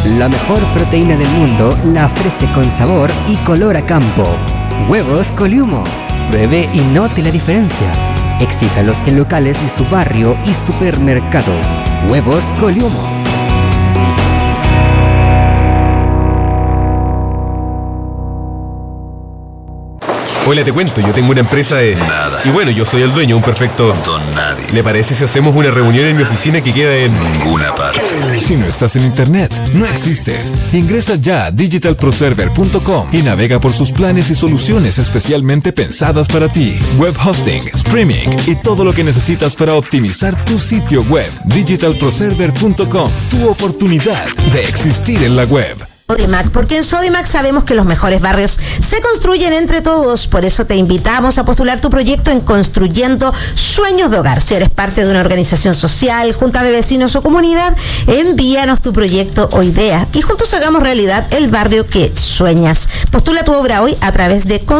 La mejor proteína del mundo la ofrece con sabor y color a campo. Huevos Coliumo. Pruebe y note la diferencia. Exítalos en locales de su barrio y supermercados. Huevos Coliumo. Hola, te cuento, yo tengo una empresa de... Nada. Y bueno, yo soy el dueño, un perfecto... Don nadie. ¿Le parece si hacemos una reunión en mi oficina que queda en... Ninguna parte. Si no estás en internet, no existes. Ingresa ya a digitalproserver.com y navega por sus planes y soluciones especialmente pensadas para ti. Web hosting, streaming y todo lo que necesitas para optimizar tu sitio web. Digitalproserver.com, tu oportunidad de existir en la web. Sodimac, porque en Sodimac sabemos que los mejores barrios se construyen entre todos. Por eso te invitamos a postular tu proyecto en Construyendo Sueños de Hogar. Si eres parte de una organización social, junta de vecinos o comunidad, envíanos tu proyecto o idea y juntos hagamos realidad el barrio que sueñas. Postula tu obra hoy a través de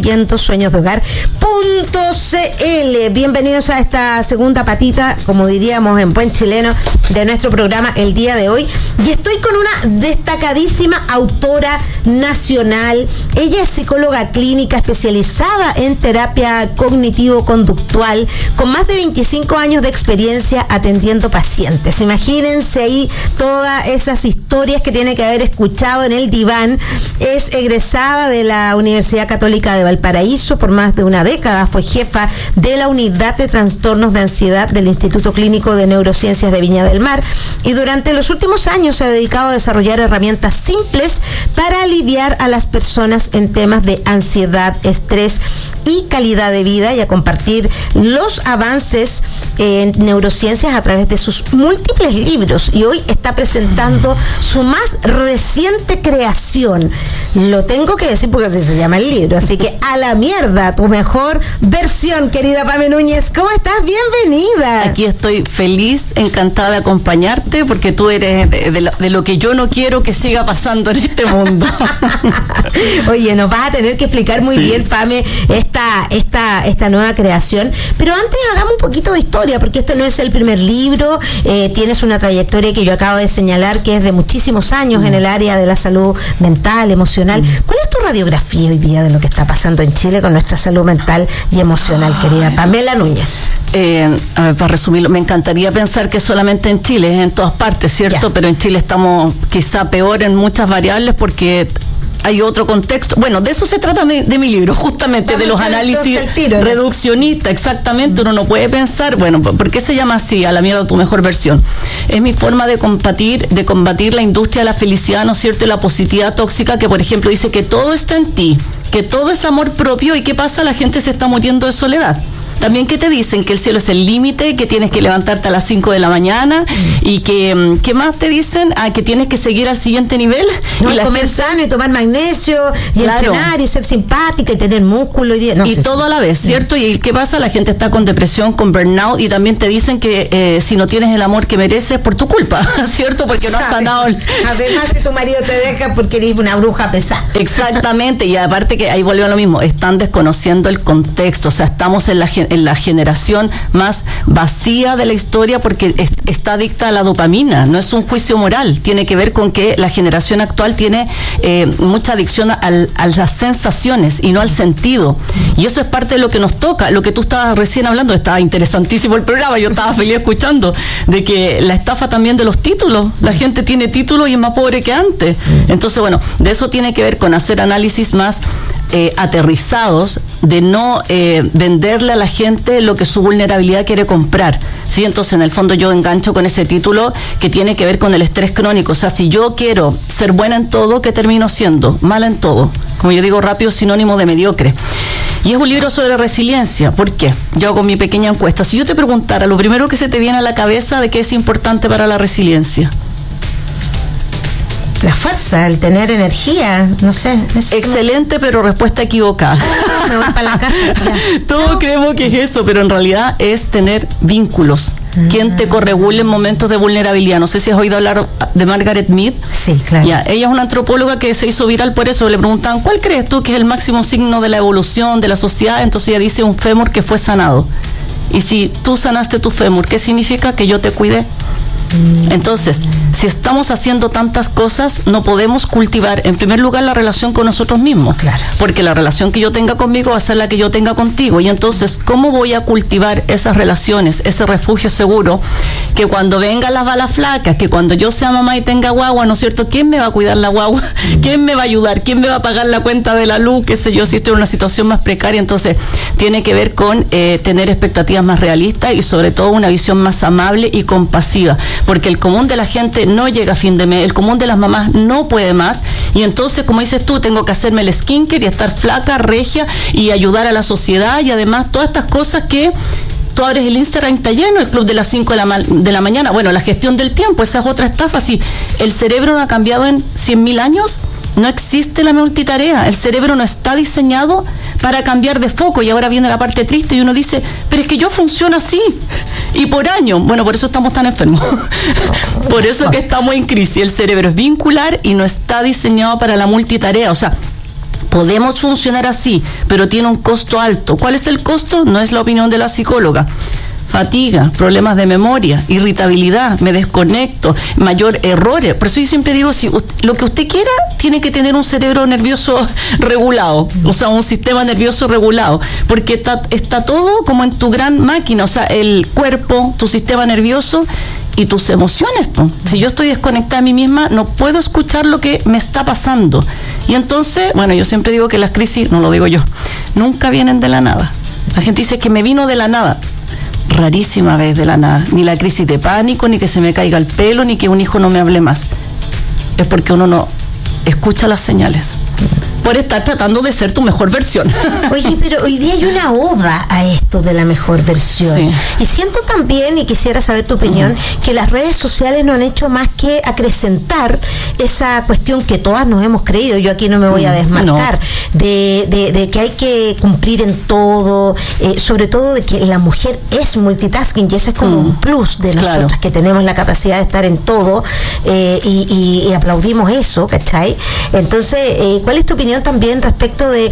construyendosueñosdehogar.cl. Bienvenidos a esta segunda patita, como diríamos en buen chileno, de nuestro programa el día de hoy. Y estoy con una destacadísima autora nacional. Ella es psicóloga clínica especializada en terapia cognitivo-conductual, con más de 25 años de experiencia atendiendo pacientes. Imagínense ahí todas esas historias que tiene que haber escuchado en el diván. Es egresada de la Universidad Católica de Valparaíso por más de una década. Fue jefa de la unidad de trastornos de ansiedad del Instituto Clínico de Neurociencias de Viña del Mar, y durante los últimos años se ha dedicado a desarrollar herramientas simples para aliviar a las personas en temas de ansiedad, estrés y calidad de vida, y a compartir los avances en neurociencias a través de sus múltiples libros. Y hoy está presentando su más reciente creación. Lo tengo que decir porque así se llama el libro. Así que a la mierda, tu mejor versión, querida Pame Núñez. ¿Cómo estás? Bienvenida. Aquí estoy feliz, encantada de acompañarte, porque tú eres de lo que yo no quiero que siga pasando en este mundo. Oye, nos vas a tener que explicar muy bien, Pame, esta nueva creación. Pero antes hagamos un poquito de historia, porque este no es el primer libro. Tienes una trayectoria que yo acabo de señalar que es de muchísimos años en el área de la salud mental, emocional. ¿Cuál es tu radiografía hoy día de lo que está pasando en Chile con nuestra salud mental y emocional, querida Pamela Núñez? A ver, para resumirlo, me encantaría pensar que solamente en Chile, es en todas partes, ¿cierto? Ya. Pero en Chile estamos quizá peor en muchas variables porque hay otro contexto. Bueno, de eso se trata de mi libro, justamente. Vamos, de los análisis reduccionistas, exactamente. Uno no puede pensar, bueno, ¿por qué se llama así? A la mierda tu mejor versión. Es mi forma de combatir la industria de la felicidad, ¿no es cierto? Y la positividad tóxica, que por ejemplo dice que todo está en ti, que todo es amor propio. ¿Y qué pasa? La gente se está muriendo de soledad. También que te dicen que el cielo es el límite, que tienes que levantarte a las 5 de la mañana y que, ¿qué más te dicen? Que tienes que seguir al siguiente nivel. No, y comer sano y tomar magnesio y entrenar y ser simpática y tener músculo y todo a la vez, ¿cierto? Y ¿qué pasa? La gente está con depresión, con burnout, y también te dicen que si no tienes el amor que mereces por tu culpa, ¿cierto? Porque no has sanado. Además, si tu marido te deja porque eres una bruja pesada. Exactamente, y aparte que ahí volvió a lo mismo, están desconociendo el contexto, o sea, estamos en la generación más vacía de la historia porque está adicta a la dopamina. No es un juicio moral, tiene que ver con que la generación actual tiene mucha adicción a las sensaciones y no al sentido, y eso es parte de lo que nos toca. Lo que tú estabas recién hablando, estaba interesantísimo el programa, yo estaba feliz escuchando, de que la estafa también de los títulos, la gente tiene títulos y es más pobre que antes. Entonces, bueno, de eso tiene que ver con hacer análisis más aterrizados, de no venderle a la gente lo que su vulnerabilidad quiere comprar, ¿sí? Entonces, en el fondo, yo engancho con ese título que tiene que ver con el estrés crónico. O sea, si yo quiero ser buena en todo, ¿qué termino siendo? Mala en todo. Como yo digo rápido, sinónimo de mediocre. Y es un libro sobre resiliencia. ¿Por qué? Yo hago mi pequeña encuesta. Si yo te preguntara, lo primero que se te viene a la cabeza de qué es importante para la resiliencia. La fuerza, el tener energía, no sé. Excelente, pero respuesta equivocada. Me voy para la casa. Todos creemos que es eso, pero en realidad es tener vínculos. Quien te corregule en momentos de vulnerabilidad. No sé si has oído hablar de Margaret Mead. Sí, claro. Ya, ella es una antropóloga que se hizo viral por eso. Le preguntan, ¿cuál crees tú que es el máximo signo de la evolución de la sociedad? Entonces ella dice un fémur que fue sanado. Y si tú sanaste tu fémur, ¿qué significa? Que yo te cuidé. Entonces, si estamos haciendo tantas cosas, no podemos cultivar, en primer lugar, la relación con nosotros mismos. Claro. Porque la relación que yo tenga conmigo va a ser la que yo tenga contigo. Y entonces, ¿cómo voy a cultivar esas relaciones, ese refugio seguro? Que cuando vengan las balas flacas, que cuando yo sea mamá y tenga guagua, ¿no es cierto? ¿Quién me va a cuidar la guagua? ¿Quién me va a ayudar? ¿Quién me va a pagar la cuenta de la luz? Qué sé yo, si estoy en una situación más precaria. Entonces, tiene que ver con tener expectativas más realistas y sobre todo una visión más amable y compasiva. Porque el común de la gente no llega a fin de mes, el común de las mamás no puede más, y entonces, como dices tú, tengo que hacerme el skincare y estar flaca, regia, y ayudar a la sociedad, y además todas estas cosas que tú abres el Instagram y está lleno, el club de las 5 de la mañana, bueno, la gestión del tiempo, esa es otra estafa. Si el cerebro no ha cambiado en 100.000 años, no existe la multitarea. El cerebro no está diseñado para cambiar de foco, y ahora viene la parte triste y uno dice, pero es que yo funciono así y por año. Bueno, por eso estamos tan enfermos. Por eso es que estamos en crisis. El cerebro es vincular y no está diseñado para la multitarea. O sea, podemos funcionar así, pero tiene un costo alto. ¿Cuál es el costo? No es la opinión de la psicóloga. Fatiga, problemas de memoria, irritabilidad, me desconecto, mayor errores. Por eso yo siempre digo, si lo que usted quiera, tiene que tener un cerebro nervioso regulado, o sea, un sistema nervioso regulado, porque está todo como en tu gran máquina, o sea, el cuerpo, tu sistema nervioso y tus emociones. Si yo estoy desconectada de mí misma, no puedo escuchar lo que me está pasando. Y entonces, bueno, yo siempre digo que las crisis, no lo digo yo, nunca vienen de la nada. La gente dice que me vino de la nada. Rarísima vez de la nada. Ni la crisis de pánico, ni que se me caiga el pelo, ni que un hijo no me hable más. Es porque uno no escucha las señales por estar tratando de ser tu mejor versión. Oye, pero hoy día hay una oda a esto de la mejor versión. Sí. Y siento también, y quisiera saber tu opinión, que las redes sociales no han hecho más que acrecentar esa cuestión que todas nos hemos creído. Yo aquí no me voy a desmarcar, de que hay que cumplir en todo, sobre todo de que la mujer es multitasking, y eso es como un plus de nosotras, claro, que tenemos la capacidad de estar en todo, y aplaudimos eso, ¿cachai? Entonces, ¿cuál es tu opinión también respecto de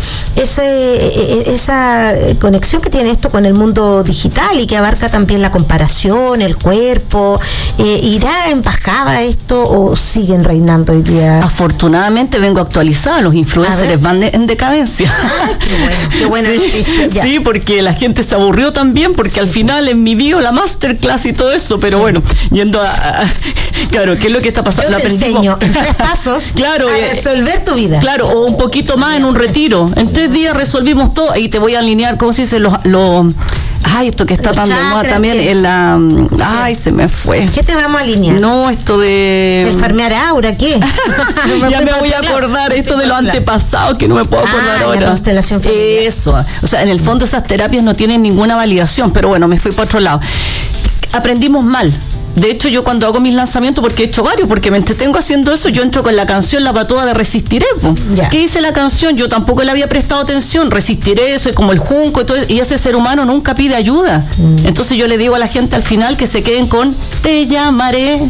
esa conexión que tiene esto con el mundo digital y que abarca también la comparación, el cuerpo? ¿Irá en bajada esto o siguen reinando hoy día? Afortunadamente vengo actualizada, los influencers van en decadencia. Qué bueno. Sí, porque la gente se aburrió también, porque al final en mi bio la masterclass y todo eso, pero bueno, yendo claro, ¿qué es lo que está pasando? Yo te enseño en 3 pasos claro, a resolver tu vida. Claro, o un poquito más en un retiro. En 3 días resolvimos todo y te voy a alinear, ¿cómo se dice? Esto que está tan de moda también, se me fue. ¿Qué te vamos a alinear? No, esto de... ¿Enfermear aura? ¿Qué? Ya me voy a acordar, esto de lo antepasado, que no me puedo acordar ahora. La constelación familiar. Eso, o sea, en el fondo esas terapias no tienen ninguna validación, pero bueno, me fui para otro lado. Aprendimos mal. De hecho, yo cuando hago mis lanzamientos, porque he hecho varios, porque me entretengo haciendo eso, yo entro con la canción La Patuda de Resistiré. ¿Qué dice la canción? Yo tampoco le había prestado atención. Resistiré, soy como el junco y todo, y ese ser humano nunca pide ayuda. Entonces yo le digo a la gente al final que se queden con te llamaré.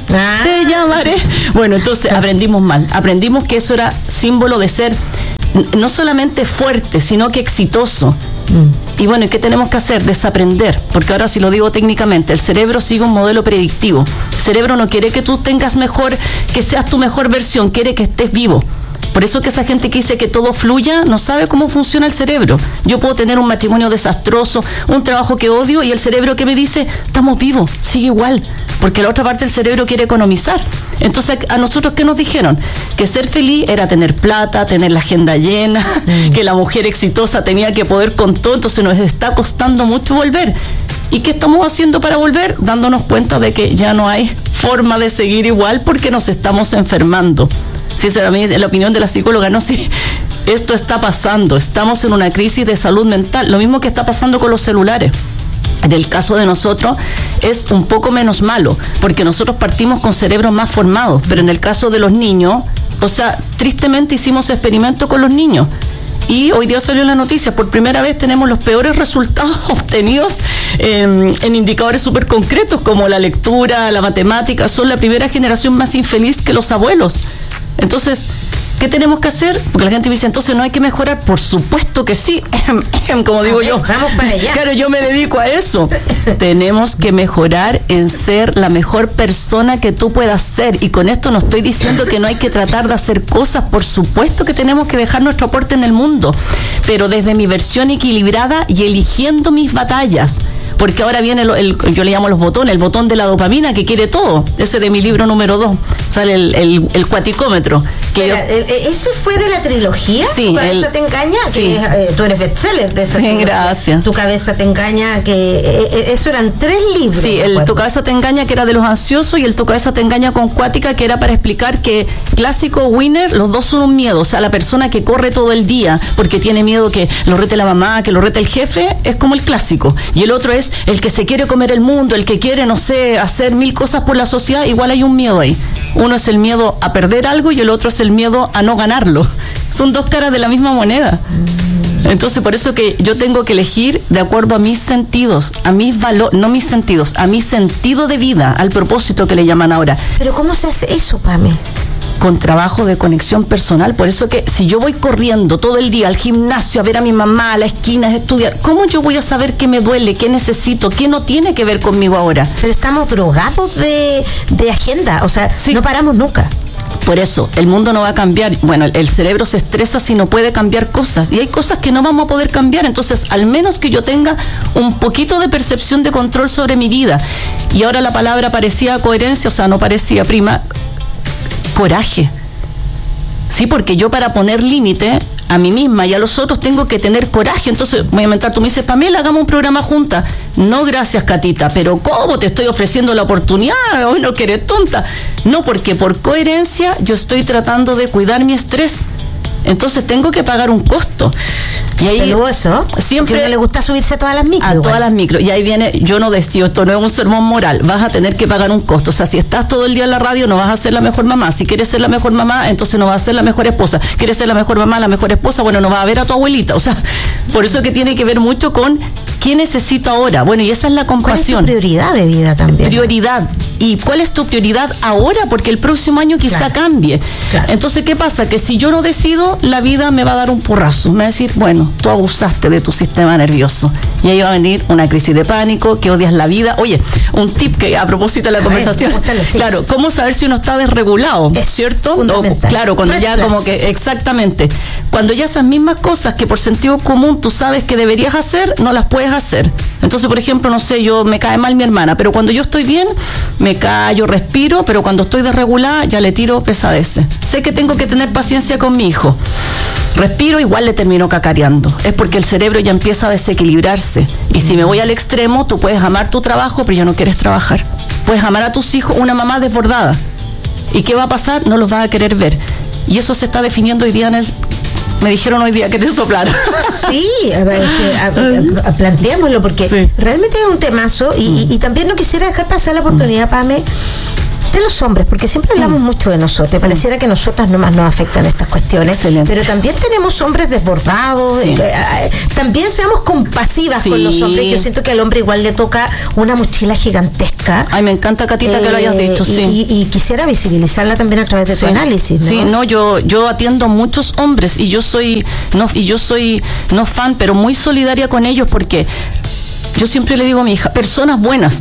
Bueno, entonces aprendimos mal. Aprendimos que eso era símbolo de ser no solamente fuerte, sino que exitoso. Y bueno, ¿y qué tenemos que hacer? Desaprender, porque ahora si lo digo técnicamente, el cerebro sigue un modelo predictivo. El cerebro no quiere que tú tengas que seas tu mejor versión, quiere que estés vivo. Por eso que esa gente que dice que todo fluya, no sabe cómo funciona el cerebro. Yo puedo tener un matrimonio desastroso, un trabajo que odio, y el cerebro que me dice, estamos vivos, sigue igual. Porque la otra parte del cerebro quiere economizar. Entonces, ¿a nosotros qué nos dijeron? Que ser feliz era tener plata, tener la agenda llena, que la mujer exitosa tenía que poder con todo, entonces nos está costando mucho volver. ¿Y qué estamos haciendo para volver? Dándonos cuenta de que ya no hay forma de seguir igual porque nos estamos enfermando. Si esa es la opinión de la psicóloga, no, sí, esto está pasando, estamos en una crisis de salud mental, lo mismo que está pasando con los celulares. En el caso de nosotros es un poco menos malo, porque nosotros partimos con cerebros más formados, pero en el caso de los niños, o sea, tristemente hicimos experimentos con los niños. Y hoy día salió en la noticia, por primera vez tenemos los peores resultados obtenidos en indicadores súper concretos, como la lectura, la matemática, son la primera generación más infeliz que los abuelos. Entonces, ¿Qué tenemos que hacer? Porque la gente me dice, entonces no hay que mejorar. Por supuesto que sí, como digo yo. Vamos para allá. Claro, yo me dedico a eso. Tenemos que mejorar en ser la mejor persona que tú puedas ser. Y con esto no estoy diciendo que no hay que tratar de hacer cosas. Por supuesto que tenemos que dejar nuestro aporte en el mundo, pero desde mi versión equilibrada y eligiendo mis batallas. Porque ahora viene, yo le llamo los botones, el botón de la dopamina que quiere todo. Ese de mi libro número 2, sale el cuaticómetro. ¿Ese fue de la trilogía? Sí. ¿Tu cabeza te engaña? Sí. Que tú eres bestseller de esa trilogía. Gracias. Tu cabeza te engaña, que eso eran 3 libros. Sí, Tu cabeza te engaña, que era de los ansiosos, y el Tu cabeza te engaña con Cuática, que era para explicar que clásico, winner, los dos son un miedo. O sea, la persona que corre todo el día porque tiene miedo que lo rete la mamá, que lo rete el jefe, es como el clásico. Y el otro es el que se quiere comer el mundo, el que quiere, no sé, hacer 1000 cosas por la sociedad. Igual hay un miedo ahí. Uno es el miedo a perder algo y el otro es el miedo a no ganarlo. Son 2 caras de la misma moneda. Entonces, por eso que yo tengo que elegir de acuerdo a mis sentidos, a mis valores, no mis sentidos, a mi sentido de vida, al propósito que le llaman ahora. Pero ¿cómo se hace eso, Pame? Con trabajo de conexión personal. Por eso que si yo voy corriendo todo el día al gimnasio, a ver a mi mamá, a la esquina, a estudiar, ¿cómo yo voy a saber qué me duele, qué necesito, qué no tiene que ver conmigo ahora? Pero estamos drogados de agenda, o sea, sí. No paramos nunca. Por eso, el mundo no va a cambiar. Bueno, el cerebro se estresa si no puede cambiar cosas. Y hay cosas que no vamos a poder cambiar. Entonces, al menos que yo tenga un poquito de percepción de control sobre mi vida. Y ahora la palabra parecía coherencia, o sea, no parecía prima. Coraje. Sí, porque yo para poner límite a mí misma y a los otros tengo que tener coraje. Entonces voy a inventar, tú me dices, Pamela, hagamos un programa juntas. No, gracias, Catita, pero ¿cómo te estoy ofreciendo la oportunidad? Hoy no que eres tonta. No, porque por coherencia yo estoy tratando de cuidar mi estrés. Entonces tengo que pagar un costo. Y ahí peluoso, siempre no le gusta subirse a todas las micros. A todas las micros. Y ahí viene, yo no decido, esto no es un sermón moral, vas a tener que pagar un costo. O sea, si estás todo el día en la radio, no vas a ser la mejor mamá. Si quieres ser la mejor mamá, entonces no vas a ser la mejor esposa. ¿Quieres ser la mejor mamá, la mejor esposa? Bueno, no vas a ver a tu abuelita. O sea, por eso que tiene que ver mucho con qué necesito ahora. Bueno, y esa es la compasión. ¿Cuál es tu prioridad de vida también? Prioridad. ¿Y cuál es tu prioridad ahora? Porque el próximo año quizá cambie. Claro. Entonces, ¿qué pasa? Que si yo no decido, la vida me va a dar un porrazo. Me va a decir, bueno, tú abusaste de tu sistema nervioso. Y ahí va a venir una crisis de pánico, que odias la vida. Oye, un tip que a propósito de la conversación. Claro, ¿cómo saber si uno está desregulado? ¿Cierto? Claro, cuando ya como que, exactamente. Cuando ya esas mismas cosas que por sentido común tú sabes que deberías hacer, no las puedes hacer. Entonces, por ejemplo, no sé, me cae mal mi hermana, pero cuando yo estoy bien, me callo, respiro, pero cuando estoy desregulada, ya le tiro pesadeces. Sé que tengo que tener paciencia con mi hijo. Respiro, igual le termino cacareando. Es porque el cerebro ya empieza a desequilibrarse. Y si me voy al extremo, tú puedes amar tu trabajo, pero ya no quieres trabajar. Puedes amar a tus hijos, una mamá desbordada. ¿Y qué va a pasar? No los vas a querer ver. Y eso se está definiendo hoy día en el... Me dijeron hoy día que te soplara. Sí, planteémoslo, porque sí, realmente es un temazo y también no quisiera dejar pasar la oportunidad, Pame, de los hombres, porque siempre hablamos mucho de nosotros, pareciera que nosotras nomás nos afectan estas cuestiones. Excelente. Pero también tenemos hombres desbordados, sí, también seamos compasivas, sí, con los hombres. Yo siento que al hombre igual le toca una mochila gigantesca. Ay, me encanta, Catita, que lo hayas dicho, sí. Y quisiera visibilizarla también a través de tu análisis, ¿no? Sí, no, yo atiendo a muchos hombres y yo soy no fan, pero muy solidaria con ellos, porque yo siempre le digo a mi hija, personas buenas,